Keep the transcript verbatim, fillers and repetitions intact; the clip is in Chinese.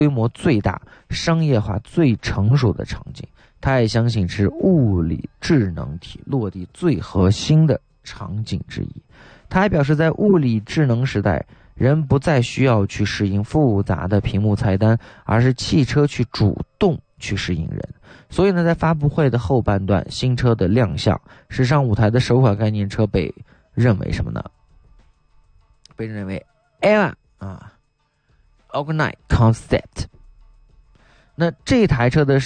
规模最大、商业化最成熟的场景。他也相信是物理智能体落地最核心的场景之一。他还表示，在物理智能时代，人不再需要去适应复杂的屏幕菜单，而是汽车去主动去适应人。所以呢，在发布会的后半段，新车的亮相，时尚舞台的首款概念车被认为什么呢？被认为 E V A 啊 Organic Concept。那这台车的